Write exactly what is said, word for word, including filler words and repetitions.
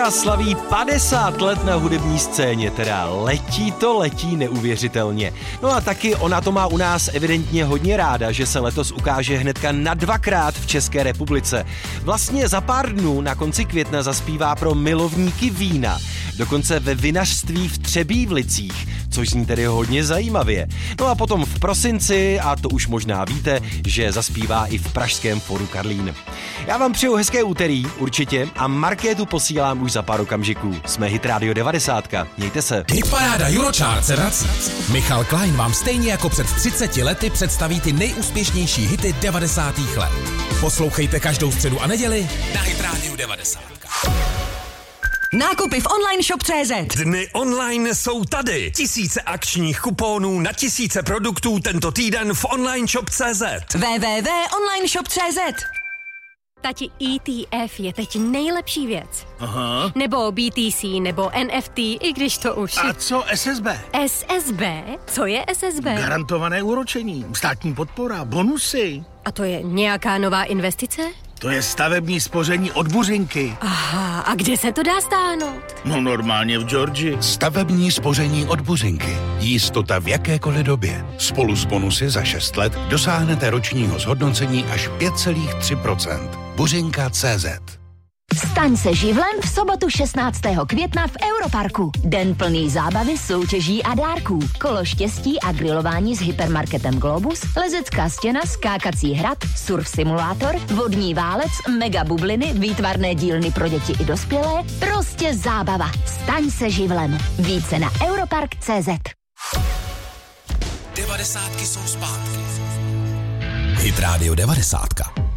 Slaví padesát let na hudební scéně, teda letí to letí neuvěřitelně. No a taky ona to má u nás evidentně hodně ráda, že se letos ukáže hnedka na dvakrát v České republice. Vlastně za pár dnů na konci května zaspívá pro milovníky vína, dokonce ve vinařství v Třebívlicích, což zní tedy hodně zajímavě. No a potom v prosinci, a to už možná víte, že zaspívá i v pražském Foru Karlín. Já vám přeju hezké úterý, určitě, a Markétu posílám už za pár okamžiků. Jsme Hit Radio devadesát. Mějte se. Hitparáda Eurochart se vrací. Michal Klein vám stejně jako před třiceti lety představí ty nejúspěšnější hity devadesátých let. Poslouchejte každou středu a neděli na Hit Radio devadesát. Nákupy v online shop tečka cé zet. Dny online jsou tady. Tisíce akčních kuponů na tisíce produktů tento týden v online shop tečka cé zet. w w w tečka online shop tečka cé zet. Tati, E T F je teď nejlepší věc. Aha. Nebo B T C, nebo N F T, i když to už... A co S S B? S S B? Co je S S B? Garantované úročení, státní podpora, bonusy. A to je nějaká nová investice? To je stavební spoření od Buřinky. Aha, a kde se to dá stáhnout? No normálně v Georgii. Stavební spoření od Buřinky. Jistota v jakékoliv době. Spolu s bonusy za šest let dosáhnete ročního zhodnocení až pět celá tři procenta. Buřinka tečka cé zet. Staň se živlem v sobotu šestnáctého května v Europarku. Den plný zábavy, soutěží a dárků. Kolo štěstí a grilování s hypermarketem Globus, lezecká stěna, skákací hrad, surf simulátor, vodní válec, mega bubliny, výtvarné dílny pro děti i dospělé. Prostě zábava. Staň se živlem. Více na europark tečka cé zet. Devadesátky jsou zpátky. Hit Radio devadesát.